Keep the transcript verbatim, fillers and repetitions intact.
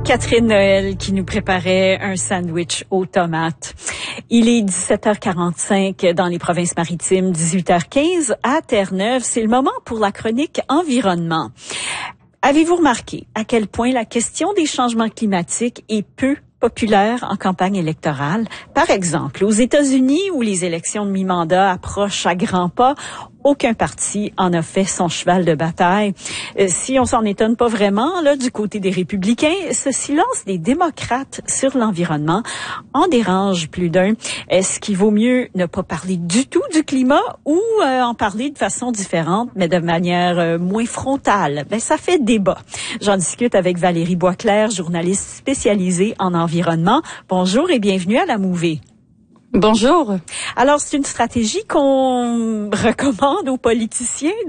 Catherine Noël qui nous préparait un sandwich aux tomates. Il est dix-sept heures quarante-cinq dans les provinces-maritimes, dix-huit heures quinze à Terre-Neuve. C'est le moment pour la chronique environnement. Avez-vous remarqué à quel point la question des changements climatiques est peu populaire en campagne électorale? Par exemple, aux États-Unis, où les élections de mi-mandat approchent à grands pas, aucun parti en a fait son cheval de bataille. Euh, si on s'en étonne pas vraiment, là, du côté des républicains, ce silence des démocrates sur l'environnement en dérange plus d'un. Est-ce qu'il vaut mieux ne pas parler du tout du climat ou euh, en parler de façon différente, mais de manière euh, moins frontale? Ben, ça fait débat. J'en discute avec Valérie Boisclair, journaliste spécialisée en environnement. Bonjour et bienvenue à la Mouvée. Bonjour. Alors, c'est une stratégie qu'on recommande aux politiciens